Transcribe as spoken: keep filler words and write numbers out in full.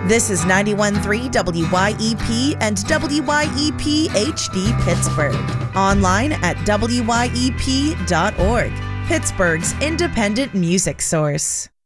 This is ninety-one point three W Y E P and W Y E P H D Pittsburgh. Online at W Y E P dot org. Pittsburgh's independent music source.